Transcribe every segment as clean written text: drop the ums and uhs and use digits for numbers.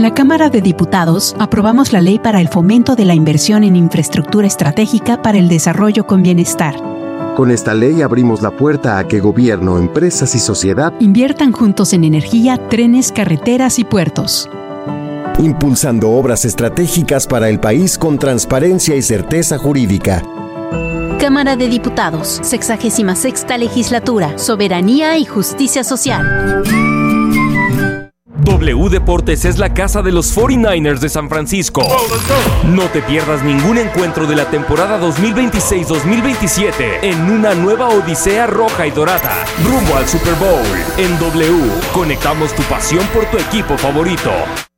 la Cámara de Diputados aprobamos la Ley para el Fomento de la Inversión en Infraestructura Estratégica para el Desarrollo con Bienestar. Con esta ley abrimos la puerta a que gobierno, empresas y sociedad inviertan juntos en energía, trenes, carreteras y puertos. Impulsando obras estratégicas para el país con transparencia y certeza jurídica. Cámara de Diputados, 66ª Legislatura, Soberanía y Justicia Social. W Deportes es la casa de los 49ers de San Francisco. No te pierdas ningún encuentro de la temporada 2026-2027 en una nueva odisea roja y dorada, rumbo al Super Bowl. En W, conectamos tu pasión por tu equipo favorito.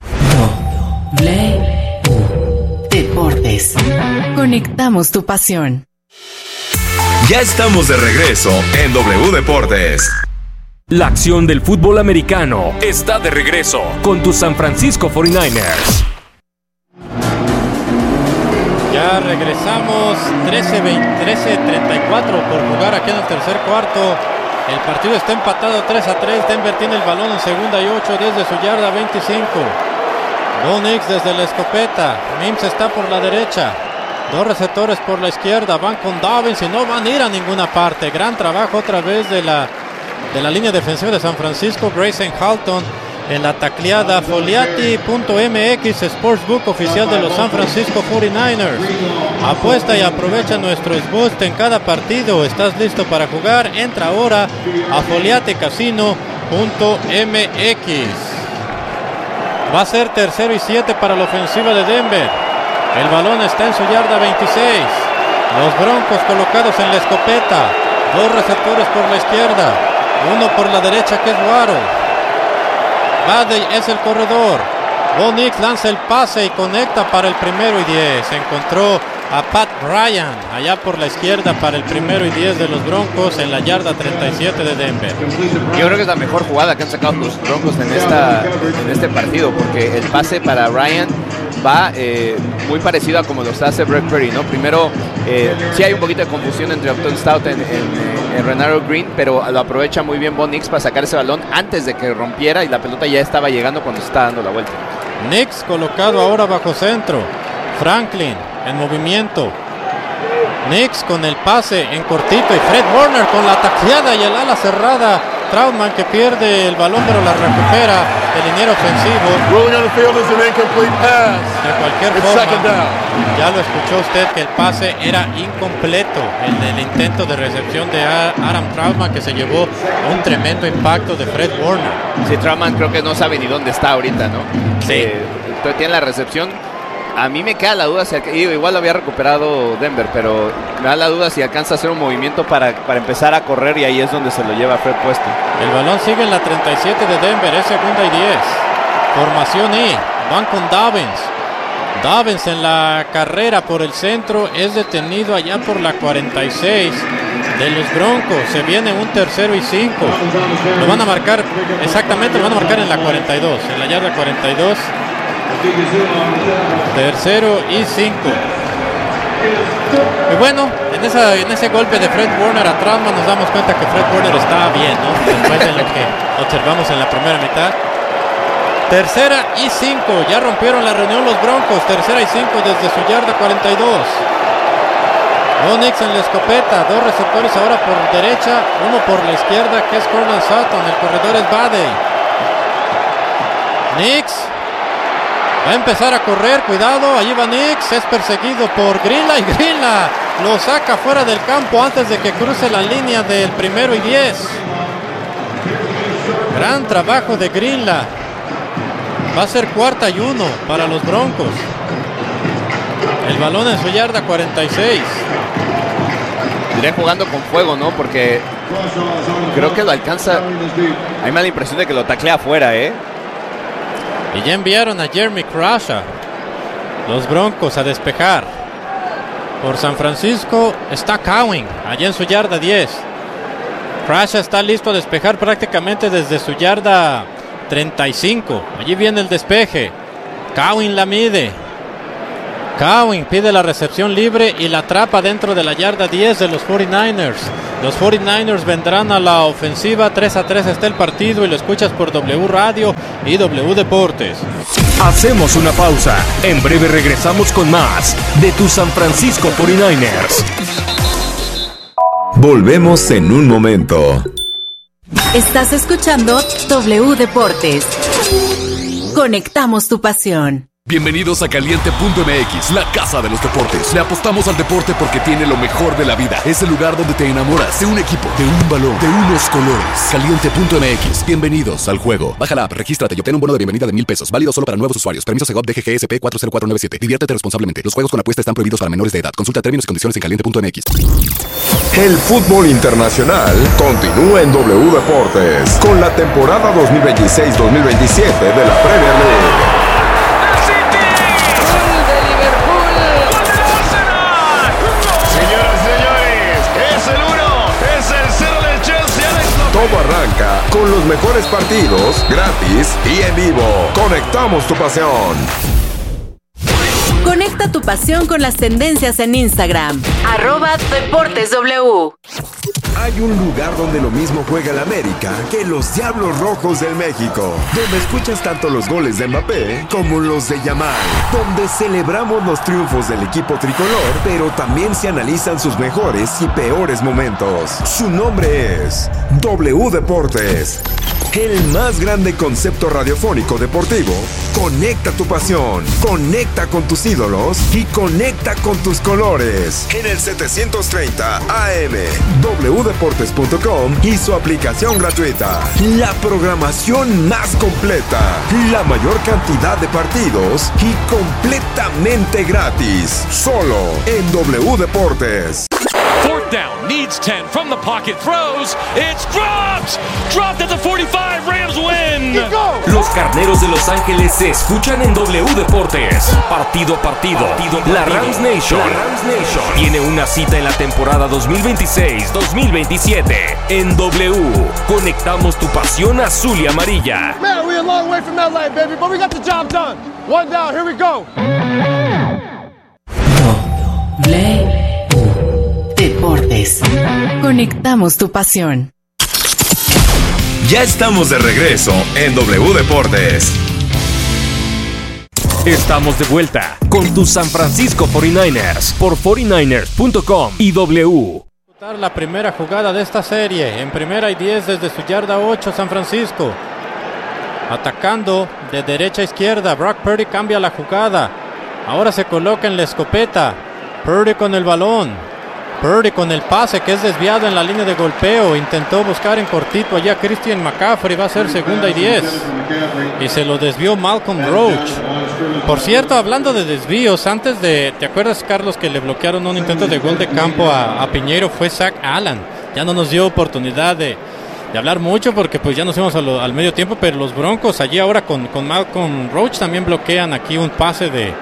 W Deportes. Conectamos tu pasión. Ya estamos de regreso en W Deportes. La acción del fútbol americano está de regreso con tus San Francisco 49ers. Ya regresamos, 13-34 por jugar aquí en el tercer cuarto. El partido está empatado 3-3. Denver tiene el balón en 2nd y 8 desde su yarda 25. Bo Nix desde la escopeta. Mims está por la derecha. Dos receptores por la izquierda. Van con Dobbins y no van a ir a ninguna parte. Gran trabajo otra vez de la línea defensiva de San Francisco. Grayson Halton en la tacleada. Foliati.mx, Sportsbook oficial de los San Francisco 49ers. Apuesta y aprovecha nuestros boosts en cada partido. ¿Estás listo para jugar? Entra ahora a foliatecasino.mx. Va a ser 3rd y 7 para la ofensiva de Denver. El balón está en su yarda 26. Los Broncos colocados en la escopeta. Dos receptores por la izquierda. Uno por la derecha que es Waddle. Badey es el corredor. Bo Nix lanza el pase y conecta para el 1º y 10. Encontró a Pat Ryan allá por la izquierda para el 1º y 10 de los Broncos en la yarda 37 de Denver. Yo creo que es la mejor jugada que han sacado los Broncos en este partido, porque el pase para Ryan va muy parecido a como lo hace Brock Purdy, ¿no? Primero, sí hay un poquito de confusión entre Upton Stout en Renaro Green, pero lo aprovecha muy bien Bo Nix para sacar ese balón antes de que rompiera y la pelota ya estaba llegando cuando se está dando la vuelta. Nix colocado ahora bajo centro. Franklin en movimiento. Nix con el pase en cortito y Fred Warner con la tacleada y el ala cerrada. Trautman que pierde el balón pero la recupera el liniero ofensivo. De cualquier forma, ya lo escuchó usted que el pase era incompleto. El intento de recepción de Adam Trautman, que se llevó un tremendo impacto de Fred Warner. Sí, Trautman creo que no sabe ni dónde está ahorita, ¿no? Sí. Tiene la recepción. A mí me queda la duda si igual lo había recuperado Denver, pero me da la duda si alcanza a hacer un movimiento para empezar a correr, y ahí es donde se lo lleva Fred puesto. El balón sigue en la 37 de Denver, es 2nd y 10. Formación I, van con Dobbins. Dobbins en la carrera por el centro es detenido allá por la 46 de los Broncos. Se viene un 3rd y 5. Lo van a marcar, exactamente, lo van a marcar en la 42, en la yarda 42. 3rd y 5. Y bueno, en ese golpe de Fred Warner a Trautman nos damos cuenta que Fred Warner está bien, ¿no? Después de lo que observamos en la primera mitad. 3rd y 5. Ya rompieron la reunión los Broncos. 3rd y 5 desde su yarda 42. Bo Nix en la escopeta. Dos receptores ahora por derecha. Uno por la izquierda que es Courtland Sutton. El corredor es Badey. Nix va a empezar a correr, cuidado, allí va Nix, es perseguido por Greenlaw y Greenlaw lo saca fuera del campo antes de que cruce la línea del 1º y 10. Gran trabajo de Greenlaw. Va a ser 4th y 1 para los Broncos. El balón en su yarda 46. Iré jugando con fuego, ¿no? Porque creo que lo alcanza. A mí me da la impresión de que lo taclea afuera, ¿eh? Y ya enviaron a Jeremy Crusher, los Broncos, a despejar. Por San Francisco está Cowan, allá en su yarda 10. Crusher está listo a despejar prácticamente desde su yarda 35. Allí viene el despeje. Cowan la mide. Cowan pide la recepción libre y la atrapa dentro de la yarda 10 de los 49ers. Los 49ers vendrán a la ofensiva. 3-3 está el partido y lo escuchas por W Radio y W Deportes. Hacemos una pausa. En breve regresamos con más de tu San Francisco 49ers. Volvemos en un momento. Estás escuchando W Deportes. Conectamos tu pasión. Bienvenidos a Caliente.mx, la casa de los deportes. Le apostamos al deporte porque tiene lo mejor de la vida. Es el lugar donde te enamoras de un equipo, de un balón, de unos colores. Caliente.mx, bienvenidos al juego. Baja la app, regístrate y obtén un bono de bienvenida de $1,000. Válido solo para nuevos usuarios. Permiso Segov DGGSP 40497. Diviértete responsablemente. Los juegos con apuesta están prohibidos para menores de edad. Consulta términos y condiciones en Caliente.mx. El fútbol internacional continúa en W Deportes con la temporada 2026-2027 de la Premier League. Todo arranca con los mejores partidos, gratis y en vivo. Conectamos tu pasión. Conecta tu pasión con las tendencias en Instagram. @DeportesW. Hay un lugar donde lo mismo juega el América que los Diablos Rojos del México, donde escuchas tanto los goles de Mbappé como los de Yamal, donde celebramos los triunfos del equipo tricolor, pero también se analizan sus mejores y peores momentos. Su nombre es W Deportes, el más grande concepto radiofónico deportivo. Conecta tu pasión, conecta con tus ídolos y conecta con tus colores. En el 730 AM, wdeportes.com y su aplicación gratuita. La programación más completa, la mayor cantidad de partidos y completamente gratis. Solo en W Deportes. Fourth down, needs 10 from the pocket, throws, it's dropped! Dropped at the 45, Rams win! Los Carneros de Los Ángeles se escuchan en W Deportes. Partido a partido. La Rams Nation tiene una cita en la temporada 2026-2027. En W, conectamos tu pasión azul y amarilla. Man, we're a long way from LA, baby, but we got the job done. One down, here we go. Deportes. Conectamos tu pasión. Ya estamos de regreso en W Deportes. Estamos de vuelta con tus San Francisco 49ers por 49ers.com y W. La primera jugada de esta serie, en 1st y 10 desde su yarda 8 San Francisco. Atacando de derecha a izquierda, Brock Purdy cambia la jugada. Ahora se coloca en la escopeta. Purdy con el balón. Purdy con el pase que es desviado en la línea de golpeo. Intentó buscar en cortito allá Christian McCaffrey. Va a ser 2nd y 10. Y se lo desvió Malcolm Roach. Por cierto, hablando de desvíos, antes de... ¿Te acuerdas, Carlos, que le bloquearon un intento de gol de campo a Piñeiro? Fue Zach Allen. Ya no nos dio oportunidad de hablar mucho porque pues ya nos fuimos al medio tiempo. Pero los Broncos allí ahora con Malcolm Roach también bloquean aquí un pase de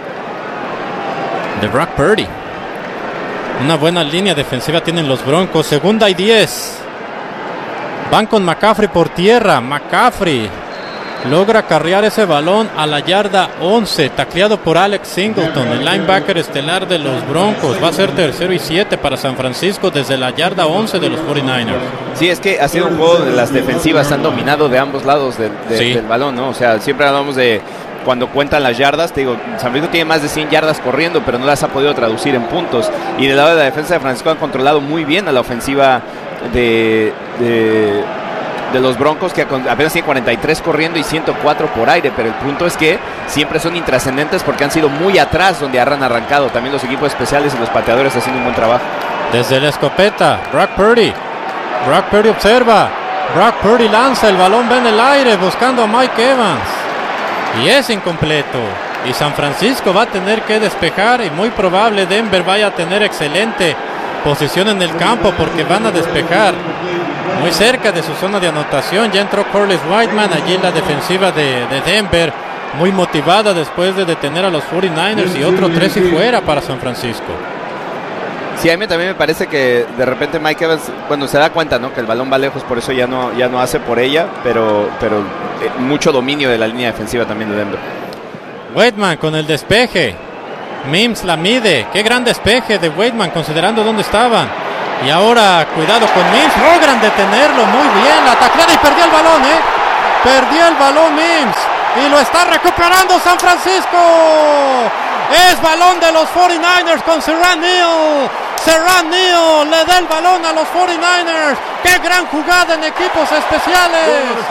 Brock Purdy. Una buena línea defensiva tienen los Broncos. 2nd y 10. Van con McCaffrey por tierra. McCaffrey logra acarrear ese balón a la yarda 11. Tacleado por Alex Singleton, el linebacker estelar de los Broncos. Va a ser 3rd y 7 para San Francisco desde la yarda 11 de los 49ers. Sí, es que ha sido un juego de las defensivas. Han dominado de ambos lados del balón, ¿no? O sea, siempre hablamos de... Cuando cuentan las yardas, te digo, San Francisco tiene más de 100 yardas corriendo, pero no las ha podido traducir en puntos. Y del lado de la defensa de Francisco han controlado muy bien a la ofensiva de los Broncos, que apenas tiene 43 corriendo y 104 por aire. Pero el punto es que siempre son intrascendentes porque han sido muy atrás donde han arrancado. También los equipos especiales y los pateadores haciendo un buen trabajo. Desde la escopeta, Brock Purdy. Brock Purdy observa. Brock Purdy lanza, el balón va en el aire buscando a Mike Evans. Y es incompleto. Y San Francisco va a tener que despejar. Y muy probable Denver vaya a tener excelente posición en el campo porque van a despejar muy cerca de su zona de anotación. Ya entró Corliss Whiteman allí en la defensiva de Denver, muy motivada después de detener a los 49ers. Y otro 3 y fuera para San Francisco. Sí, a mí también me parece que de repente Mike Evans, bueno, se da cuenta, ¿no? Que el balón va lejos, por eso ya no hace por ella, pero mucho dominio de la línea defensiva también de Denver. Whiteman con el despeje. Mims la mide. Qué gran despeje de Whiteman considerando dónde estaban. Y ahora, cuidado con Mims. Logran detenerlo muy bien. La tacleada y perdió el balón, Perdió el balón Mims. Y lo está recuperando San Francisco. Es balón de los 49ers con Siran Neal. Siran Neal le da el balón a los 49ers. ¡Qué gran jugada en equipos especiales!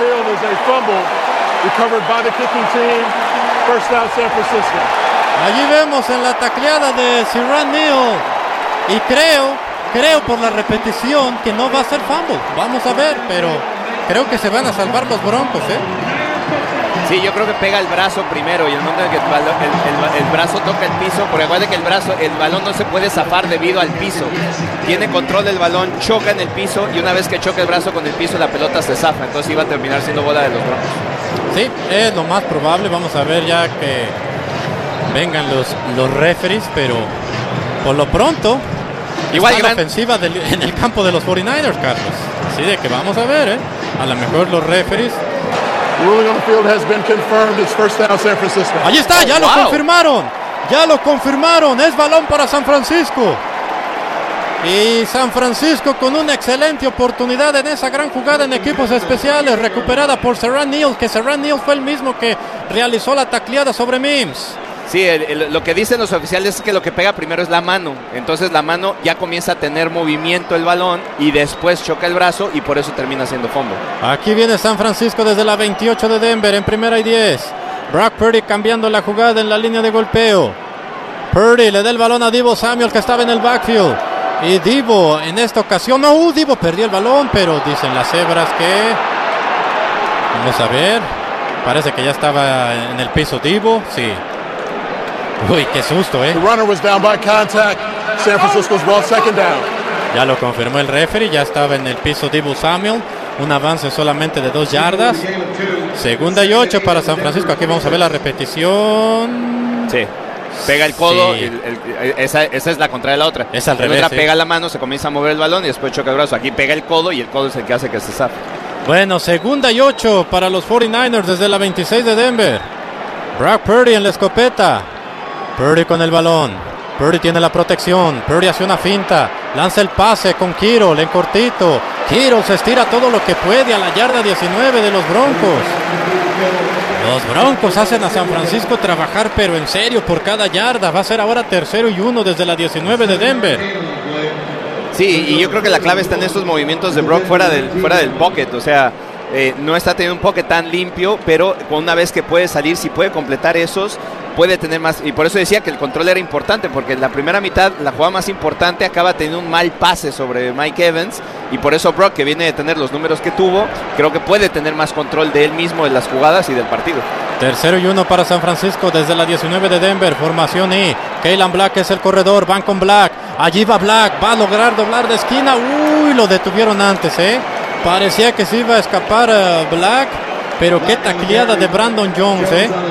Allí vemos en la tacleada de Siran Neal. Y creo por la repetición que no va a ser fumble. Vamos a ver, pero creo que se van a salvar los Broncos, Sí, yo creo que pega el brazo primero y el momento en que el brazo toca el piso, porque recuerde que el balón no se puede zafar debido al piso. Tiene control del balón, choca en el piso y una vez que choca el brazo con el piso la pelota se zafa, entonces iba a terminar siendo bola de los Broncos. Sí, es lo más probable. Vamos a ver ya que vengan los referees, pero por lo pronto igual la ofensiva en el campo de los 49ers, Carlos. Así de que vamos a ver, a lo mejor los referees. Allí está, ya lo confirmaron, es balón para San Francisco. Y San Francisco con una excelente oportunidad en esa gran jugada en equipos especiales, recuperada por Siran Neal, que Siran Neal fue el mismo que realizó la tacleada sobre Mims. Sí, lo que dicen los oficiales es que lo que pega primero es la mano. Entonces la mano ya comienza a tener movimiento el balón y después choca el brazo y por eso termina siendo fumble. Aquí viene San Francisco desde la 28 de Denver en 1st y 10. Brock Purdy cambiando la jugada en la línea de golpeo. Purdy le da el balón a Deebo Samuel, que estaba en el backfield. Y Deebo en esta ocasión, Deebo perdió el balón, pero dicen las cebras que... Vamos a ver. Parece que ya estaba en el piso Deebo, sí. Uy, qué susto, The runner was down by contact. San Francisco's ball, second down. Ya lo confirmó el referee, ya estaba en el piso Deebo Samuel. Un avance solamente de 2 yardas. 2nd y 8 para San Francisco. Aquí vamos a ver la repetición. Sí. Pega el codo, sí. Esa es la contra de la otra. Es al la revés. otra pega la mano, se comienza a mover el balón y después choca el brazo. Aquí pega el codo y el codo es el que hace que se zafe. Bueno, 2nd y 8 para los 49ers desde la 26 de Denver. Brock Purdy en la escopeta. Purdy con el balón. Purdy tiene la protección. Purdy hace una finta. Lanza el pase con Kittle en cortito. Kittle se estira todo lo que puede a la yarda 19 de los Broncos. Los Broncos hacen a San Francisco trabajar, pero en serio, por cada yarda. Va a ser ahora 3rd y 1 desde la 19 de Denver. Sí, y yo creo que la clave está en estos movimientos de Brock fuera del pocket. O sea, no está teniendo un pocket tan limpio, pero una vez que puede salir, si puede completar esos, puede tener más. Y por eso decía que el control era importante, porque en la primera mitad, la jugada más importante, acaba teniendo un mal pase sobre Mike Evans. Y por eso Brock, que viene de tener los números que tuvo, creo que puede tener más control de él mismo en las jugadas y del partido. 3rd y 1 para San Francisco desde la 19 de Denver. Formación Y. Kaylan Black es el corredor. Van con Black. Allí va Black. Va a lograr doblar de esquina. Uy, lo detuvieron antes, Parecía que se iba a escapar Black. Pero qué tacleada de Brandon Jones,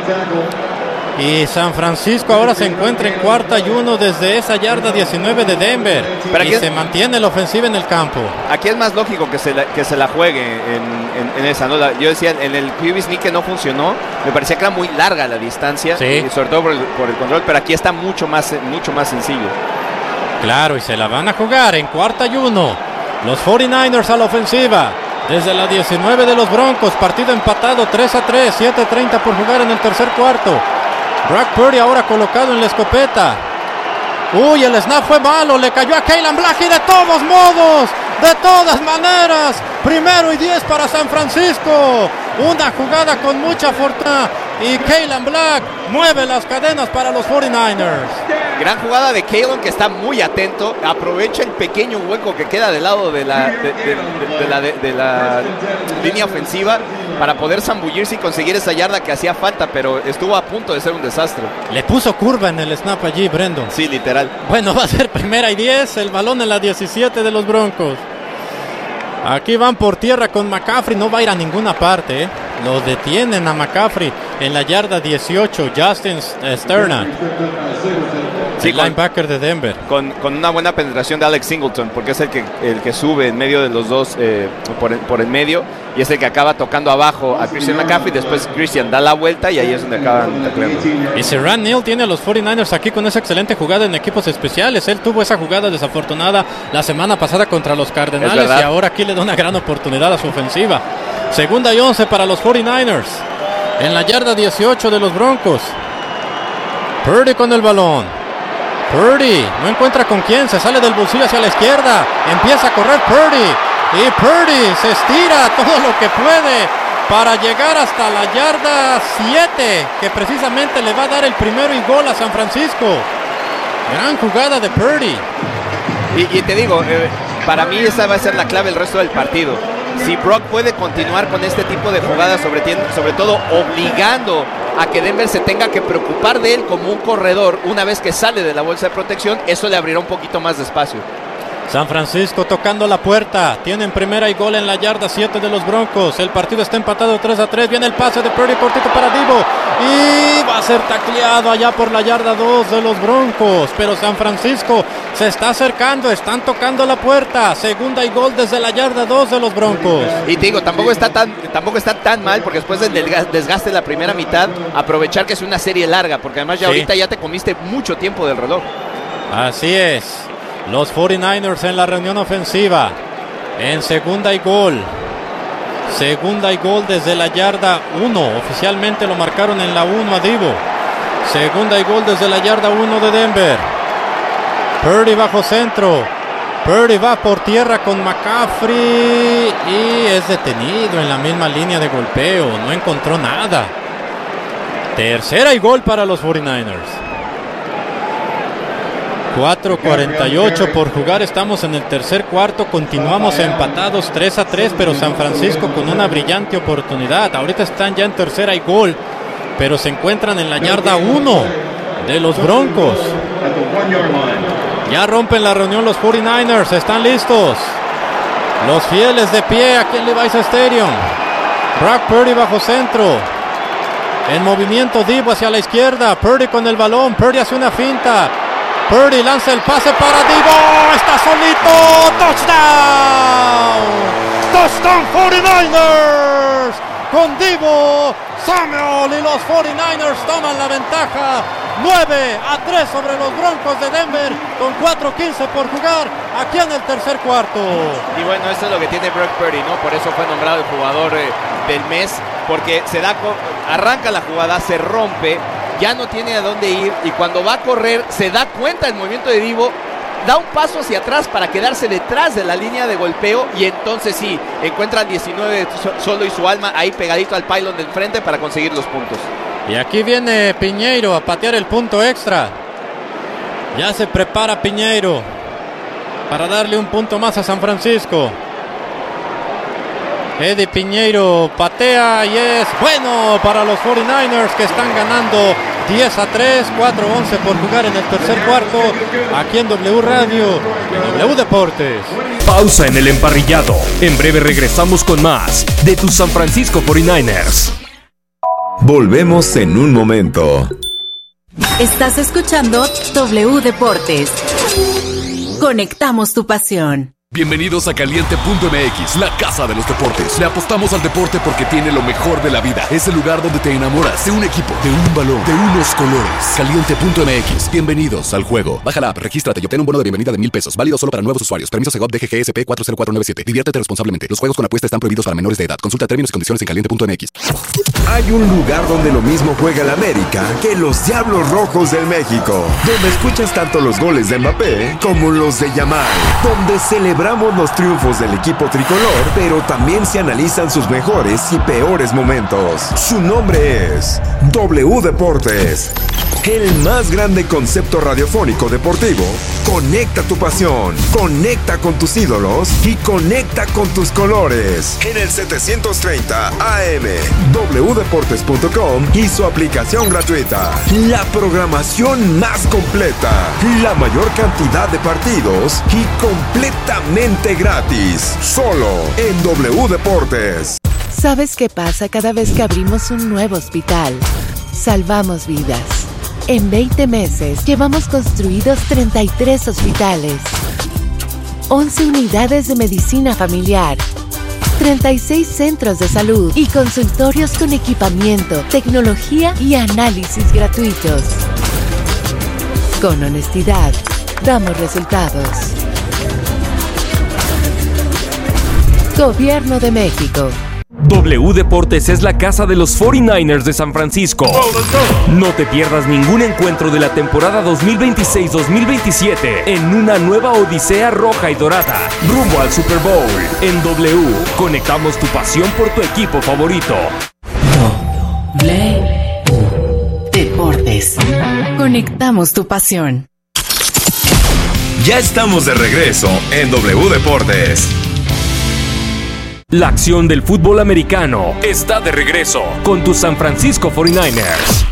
Y San Francisco ahora se encuentra en 4th y 1 desde esa yarda 19 de Denver. Y se mantiene la ofensiva en el campo. Aquí es más lógico que se la juegue en esa, ¿no? Yo decía, en el QB sneak que no funcionó, me parecía que era muy larga la distancia, y sobre todo por el control, pero aquí está mucho más sencillo. Claro, y se la van a jugar en 4th y 1. Los 49ers a la ofensiva. Desde la 19 de los Broncos, partido empatado 3-3, 7:30 por jugar en el tercer cuarto. Brock Purdy ahora colocado en la escopeta. Uy, el snap fue malo, le cayó a Kaylan Black y de todos modos, de todas maneras, 1st y 10 para San Francisco. Una jugada con mucha fortuna y Kaylan Black mueve las cadenas para los 49ers. Gran jugada de Kaylan, que está muy atento, aprovecha el pequeño hueco que queda del lado de la línea ofensiva para poder zambullirse y conseguir esa yarda que hacía falta, pero estuvo a punto de ser un desastre. Le puso curva en el snap allí, Brendon. Sí, literal. Bueno, va a ser 1st y 10, el balón en la 17 de los Broncos. Aquí van por tierra con McCaffrey, no va a ir a ninguna parte, Lo detienen a McCaffrey en la yarda 18, Justin Sterner. Sí, el linebacker de Denver. Con una buena penetración de Alex Singleton, porque es el que sube en medio de los dos, por el medio, y es el que acaba tocando abajo a Christian McCaffrey. Después Christian da la vuelta y ahí es donde acaban tacleando. Y Siran Neal tiene a los 49ers aquí con esa excelente jugada en equipos especiales. Él tuvo esa jugada desafortunada la semana pasada contra los Cardenales y ahora aquí le da una gran oportunidad a su ofensiva. 2nd y 11 para los 49ers. en la yarda 18 de los Broncos. Purdy con el balón. Purdy no encuentra con quién, se sale del bolsillo hacia la izquierda, empieza a correr Purdy y Purdy se estira todo lo que puede para llegar hasta la yarda 7, que precisamente le va a dar el primero y gol a San Francisco. Gran jugada de Purdy. Y te digo, para mí esa va a ser la clave el resto del partido. Si Brock puede continuar con este tipo de jugadas, sobre todo obligando a que Denver se tenga que preocupar de él como un corredor una vez que sale de la bolsa de protección, eso le abrirá un poquito más de espacio. San Francisco tocando la puerta, tienen primera y gol en la yarda 7 de los Broncos. El partido está empatado 3-3, viene el pase de Purdy cortito para Deebo y va a ser tacleado allá por la yarda 2 de los Broncos, pero San Francisco se está acercando, están tocando la puerta. Segunda y gol desde la yarda 2 de los Broncos. Y te digo, tampoco está tan mal, porque después del desgaste de la primera mitad, aprovechar que es una serie larga, porque además ya ahorita ya te comiste mucho tiempo del reloj. Así es. Los 49ers en la reunión ofensiva. En segunda y gol. Segunda y gol desde la yarda 1. Oficialmente lo marcaron en la 1 a Deebo. Segunda y gol desde la yarda 1 de Denver. Purdy bajo centro. Purdy va por tierra con McCaffrey y es detenido en la misma línea de golpeo. No encontró nada. Tercera y gol para los 49ers. 4:48 por jugar, estamos en el tercer cuarto, continuamos empatados 3-3, pero San Francisco con una brillante oportunidad. Ahorita están ya en tercera y gol, pero se encuentran en la yarda 1 de los Broncos. Ya rompen la reunión los 49ers, están listos. Los fieles de pie aquí en Levi's Stadium. Brock Purdy bajo centro. En movimiento Deebo hacia la izquierda. Purdy con el balón. Purdy hace una finta. Purdy lanza el pase para Deebo. Está solito. Touchdown. Touchdown 49ers. Con Deebo Samuel y los 49ers toman la ventaja 9-3 sobre los Broncos de Denver con 4:15 por jugar aquí en el tercer cuarto. Y bueno, eso es lo que tiene Brock Purdy, ¿no? Por eso fue nombrado el jugador del mes, porque arranca la jugada, se rompe, ya no tiene a dónde ir y cuando va a correr se da cuenta del movimiento de Deebo, da un paso hacia atrás para quedarse detrás de la línea de golpeo y entonces sí, encuentra 19 solo y su alma ahí pegadito al pylon del frente para conseguir los puntos. Y aquí viene Piñeiro a patear el punto extra. Ya se prepara Piñeiro para darle un punto más a San Francisco. Eddie Piñeiro patea y es bueno para los 49ers que están ganando 10-3, 4:11 por jugar en el tercer cuarto, aquí en W Radio y W Deportes. Pausa en el emparrillado. En breve regresamos con más de tus San Francisco 49ers. Volvemos en un momento. Estás escuchando W Deportes. Conectamos tu pasión. Bienvenidos a Caliente.mx, la casa de los deportes. Le apostamos al deporte porque tiene lo mejor de la vida. Es el lugar donde te enamoras de un equipo, de un balón, de unos colores. Caliente.mx, bienvenidos al juego. Baja la app, regístrate y obtén un bono de bienvenida de $1,000. Válido solo para nuevos usuarios. Permiso Segov DGGSP 40497. Diviértete responsablemente. Los juegos con apuesta están prohibidos para menores de edad. Consulta términos y condiciones en Caliente.mx. Hay un lugar donde lo mismo juega el América que los Diablos Rojos del México. Donde escuchas tanto los goles de Mbappé como los de Yamal. Donde celebramos los triunfos del equipo tricolor, pero también se analizan sus mejores y peores momentos. Su nombre es W Deportes. El más grande concepto radiofónico deportivo. Conecta tu pasión, conecta con tus ídolos y conecta con tus colores. En el 730 AM, wdeportes.com y su aplicación gratuita. La programación más completa, la mayor cantidad de partidos y completamente gratis. Solo en W Deportes. ¿Sabes qué pasa cada vez que abrimos un nuevo hospital? Salvamos vidas. En 20 meses llevamos construidos 33 hospitales, 11 unidades de medicina familiar, 36 centros de salud y consultorios con equipamiento, tecnología y análisis gratuitos. Con honestidad, damos resultados. Gobierno de México. W Deportes es la casa de los 49ers de San Francisco. No te pierdas ningún encuentro de la temporada 2026-2027 en una nueva odisea roja y dorada, rumbo al Super Bowl. En W, conectamos tu pasión por tu equipo favorito. W Deportes. Conectamos tu pasión. Ya estamos de regreso en W Deportes. La acción del fútbol americano está de regreso con tus San Francisco 49ers.